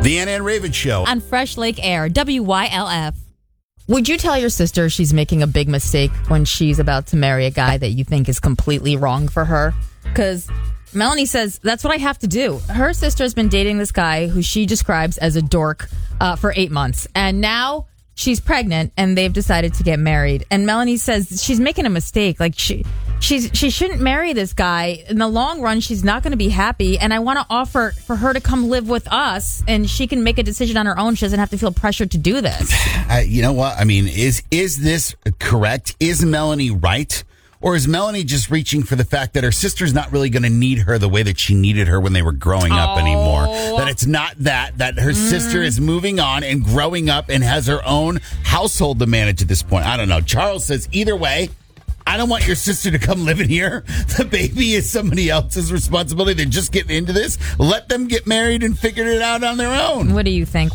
The Anna and Raven Show. On Fresh Lake Air, WYLF. Would you tell your sister she's making a big mistake when she's about to marry a guy that you think is completely wrong for her? Because Melanie says, that's what I have to do. Her sister's been dating this guy who she describes as a dork for 8 months. And now she's pregnant and they've decided to get married. And Melanie says she's making a mistake. Like she shouldn't marry this guy. In the long run, she's not going to be happy. And I want to offer for her to come live with us and she can make a decision on her own. She doesn't have to feel pressured to do this. You know what? I mean, is this correct? Is Melanie right? Or is Melanie just reaching for the fact that her sister's not really going to need her the way that she needed her when they were growing up anymore? That it's not that her sister is moving on and growing up and has her own household to manage at this point. I don't know. Charles says, either way, I don't want your sister to come living here. The baby is somebody else's responsibility. They're just getting into this. Let them get married and figure it out on their own. What do you think?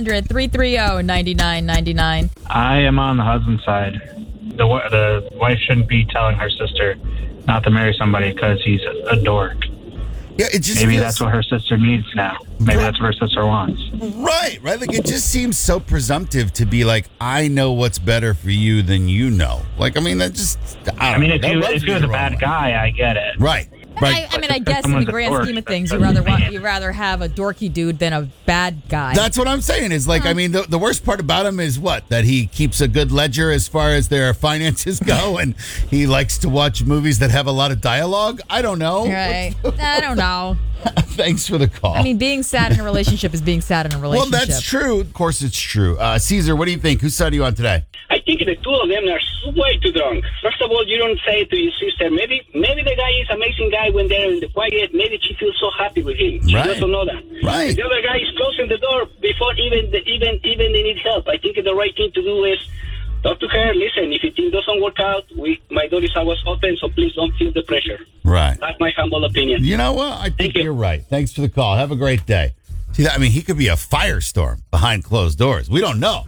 1-800-330-9999. I am on the husband's side. The wife shouldn't be telling her sister not to marry somebody because he's a dork. Yeah, it just maybe that's what her sister needs now. Maybe that's what her sister wants. Right. Like, it just seems so presumptive to be like, I know what's better for you than you know. Like, I mean, that just... I mean, if he was a bad guy, I get it. Right. Right. I mean, I guess in the grand scheme of things, you'd rather have a dorky dude than a bad guy. That's what I'm saying. Is like, I mean, the worst part about him is what? That he keeps a good ledger as far as their finances go, and he likes to watch movies that have a lot of dialogue. I don't know. Right. I don't know. Thanks for the call. I mean, being sad in a relationship is being sad in a relationship. Well, that's true. Of course, it's true. Caesar, what do you think? Whose side are you on today? I think the two of them are way too drunk. First of all, you don't say to your sister, maybe the guy is an amazing guy when they're in the quiet. Maybe she feels so happy with him. She doesn't know that. Right. The other guy is closing the door before even they need help. I think the right thing to do is talk to her. Listen, if it doesn't work out, my door is always open, so please don't feel the pressure. Right. That's my humble opinion. You know what? I think you're right. Thanks for the call. Have a great day. See that? I mean, he could be a firestorm behind closed doors. We don't know.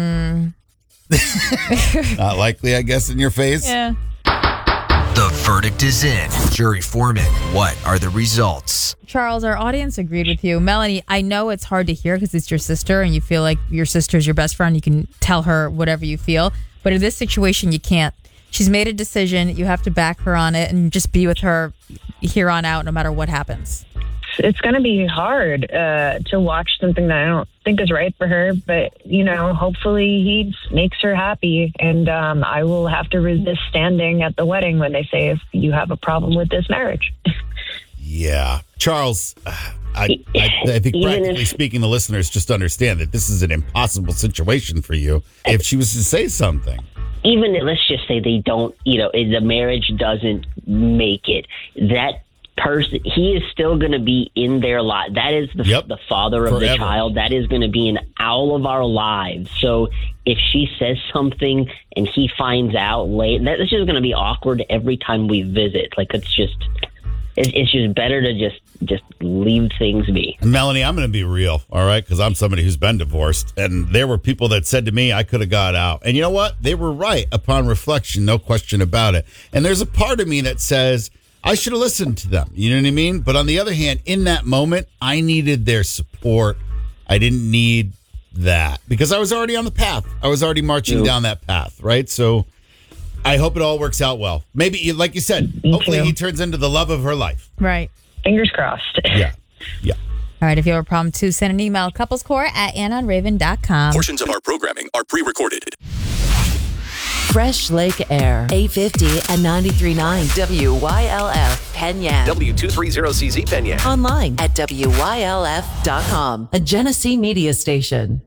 Not likely, I guess, in your face. Yeah. The verdict is in. Jury foreman, what are the results? Charles, our audience agreed with you. Melanie, I know it's hard to hear because it's your sister and you feel like your sister's your best friend. You can tell her whatever you feel. But in this situation, you can't. She's made a decision. You have to back her on it and just be with her here on out no matter what happens. It's going to be hard to watch something that I don't think is right for her. But, hopefully he makes her happy. And I will have to resist standing at the wedding when they say, if you have a problem with this marriage. Yeah. Charles, I think practically speaking, the listeners just understand that this is an impossible situation for you if she was to say something. Even let's just say they don't, the marriage doesn't make it. That person, he is still going to be in their life. That is the father of the child. That is going to be in all of our lives. So if she says something and he finds out late, that's just going to be awkward every time we visit. Like, it's just better to just leave things be. Melanie, I'm going to be real, all right? Because I'm somebody who's been divorced. And there were people that said to me, I could have got out. And you know what? They were right upon reflection, no question about it. And there's a part of me that says, I should have listened to them. You know what I mean? But on the other hand, in that moment, I needed their support. I didn't need that because I was already on the path. I was already marching down that path, right? So I hope it all works out well. Maybe, like you said, hopefully he turns into the love of her life. Right. Fingers crossed. Yeah. All right, if you have a problem, too, send an email, couplescore@AnnaandRaven.com. Portions of our programming are pre-recorded. Fresh Lake Air, 850 and 93.9 WYLF, Penyan. W230CZ Penyan. Online at WYLF.com. A Genesee media station.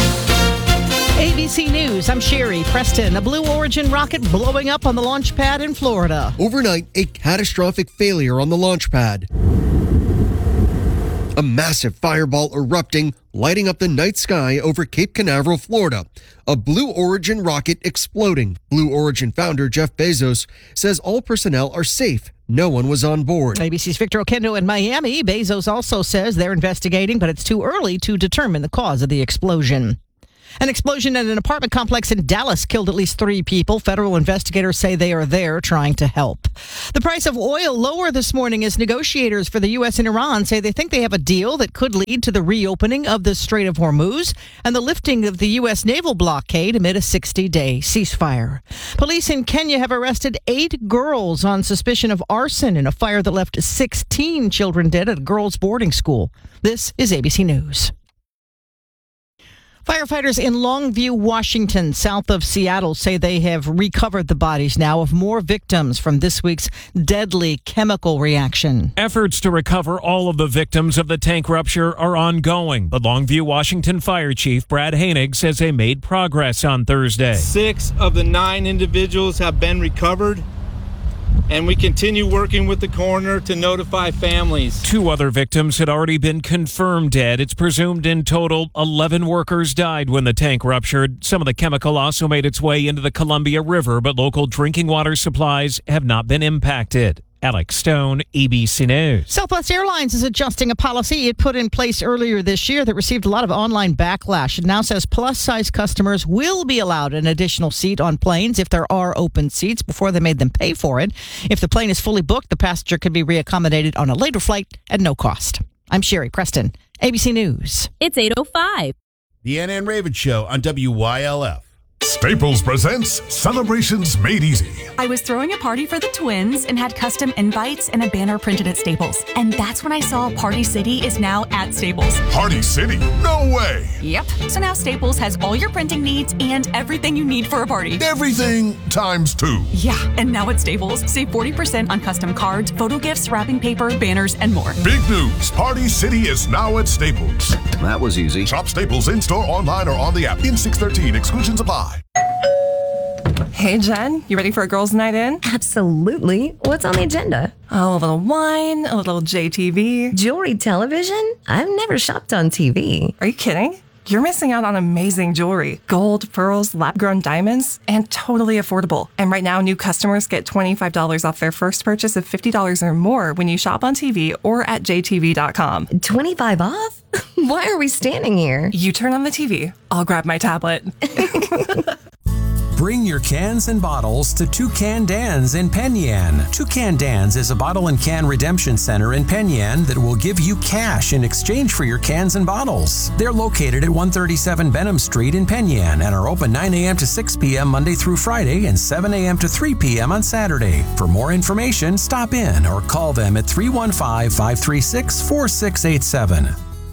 ABC News, I'm Sherry Preston. A Blue Origin rocket blowing up on the launch pad in Florida. Overnight, a catastrophic failure on the launch pad. A massive fireball erupting, lighting up the night sky over Cape Canaveral, Florida. A Blue Origin rocket exploding. Blue Origin founder Jeff Bezos says all personnel are safe. No one was on board. ABC's Victor Oquendo in Miami. Bezos also says they're investigating, but it's too early to determine the cause of the explosion. An explosion at an apartment complex in Dallas killed at least 3 people. Federal investigators say they are there trying to help. The price of oil lower this morning as negotiators for the U.S. and Iran say they think they have a deal that could lead to the reopening of the Strait of Hormuz and the lifting of the U.S. naval blockade amid a 60-day ceasefire. Police in Kenya have arrested 8 girls on suspicion of arson in a fire that left 16 children dead at a girls' boarding school. This is ABC News. Firefighters in Longview, Washington, south of Seattle, say they have recovered the bodies now of more victims from this week's deadly chemical reaction. Efforts to recover all of the victims of the tank rupture are ongoing, but Longview, Washington Fire Chief Brad Hainig says they made progress on Thursday. 6 of the 9 individuals have been recovered, and we continue working with the coroner to notify families. 2 other victims had already been confirmed dead. It's presumed in total 11 workers died when the tank ruptured. Some of the chemical also made its way into the Columbia River, but local drinking water supplies have not been impacted. Alex Stone, ABC News. Southwest Airlines is adjusting a policy it put in place earlier this year that received a lot of online backlash. It now says plus-size customers will be allowed an additional seat on planes if there are open seats. Before, they made them pay for it. If the plane is fully booked, the passenger can be reaccommodated on a later flight at no cost. I'm Sherry Preston, ABC News. It's 8:05. The Ann and Raven Show on WYLF. Staples presents Celebrations Made Easy. I was throwing a party for the twins and had custom invites and a banner printed at Staples. And that's when I saw Party City is now at Staples. Party City? No way! Yep. So now Staples has all your printing needs and everything you need for a party. Everything times 2. Yeah. And now at Staples, save 40% on custom cards, photo gifts, wrapping paper, banners, and more. Big news. Party City is now at Staples. That was easy. Shop Staples in-store, online, or on the app. In 613. Exclusions apply. Hey, Jen, you ready for a girls' night in? Absolutely. What's on the agenda? Oh, a little wine, a little JTV. Jewelry television? I've never shopped on TV. Are you kidding? You're missing out on amazing jewelry. Gold, pearls, lab-grown diamonds, and totally affordable. And right now, new customers get $25 off their first purchase of $50 or more when you shop on TV or at jtv.com. 25 off? Why are we standing here? You turn on the TV. I'll grab my tablet. Bring your cans and bottles to Toucan Dan's in Penn Yan. Toucan Dan's is a bottle and can redemption center in Penn Yan that will give you cash in exchange for your cans and bottles. They're located at 137 Benham Street in Penn Yan and are open 9 a.m. to 6 p.m. Monday through Friday and 7 a.m. to 3 p.m. on Saturday. For more information, stop in or call them at 315-536-4687.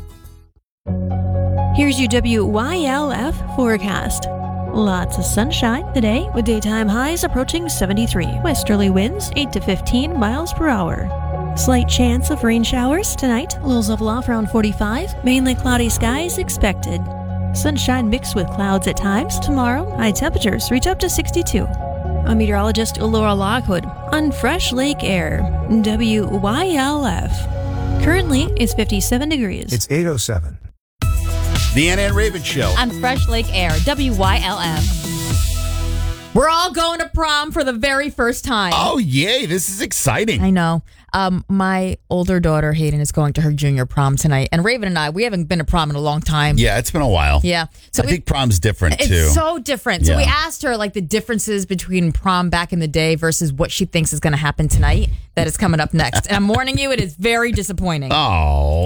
Here's your WYLF forecast. Lots of sunshine today with daytime highs approaching 73. Westerly winds 8 to 15 miles per hour. Slight chance of rain showers tonight. Lows level off around 45. Mainly cloudy skies expected. Sunshine mixed with clouds at times. Tomorrow, high temperatures reach up to 62. I'm meteorologist Laura Lockwood on Fresh Lake Air, WYLF. Currently, it's 57 degrees. It's 8:07. The Ann and Raven Show on Fresh Lake Air, WYLF. We're all going to prom for the very first time. Oh, yay. This is exciting. I know. My older daughter, Hayden, is going to her junior prom tonight. And Raven and I, we haven't been to prom in a long time. Yeah, it's been a while. Yeah. So I think prom's different, too. It's so different. So Yeah. we asked her, like, the differences between prom back in the day versus what she thinks is going to happen tonight that is coming up next. And I'm warning you, it is very disappointing. Oh.